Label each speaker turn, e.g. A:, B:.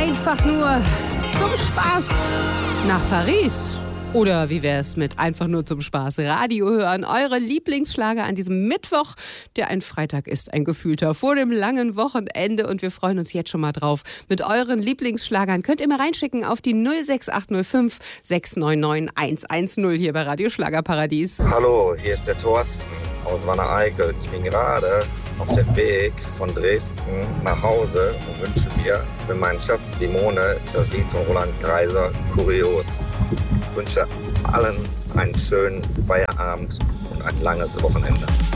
A: einfach nur zum Spaß nach Paris. Oder wie wär's mit einfach nur zum Spaß Radio hören? Eure Lieblingsschlager an diesem Mittwoch, der ein Freitag ist, ein gefühlter, vor dem langen Wochenende. Und wir freuen uns jetzt schon mal drauf. Mit euren Lieblingsschlagern könnt ihr mal reinschicken auf die 06805 699 110 hier bei Radio Schlagerparadies.
B: Hallo, hier ist der Thorsten aus Wanne-Eickel. Ich bin gerade auf dem Weg von Dresden nach Hause und wünsche mir für meinen Schatz Simone das Lied von Roland Kaiser, Kurios. Ich wünsche allen einen schönen Feierabend und ein langes Wochenende.